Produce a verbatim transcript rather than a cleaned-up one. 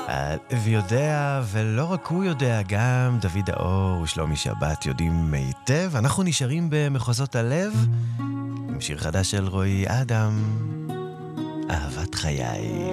ויודע, ולא רק הוא יודע, גם דוד האור ושלומי שבת יודעים היטב. אנחנו נשארים במחוזות הלב עם שיר חדש של רועי אדם, אהבת חיי.